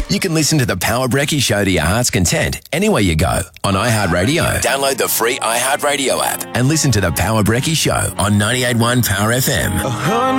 You can listen to the Power Brekkie Show to your heart's content anywhere you go on iHeartRadio. Download the free iHeartRadio app and listen to the Power Brekkie Show on 98.1 Power FM.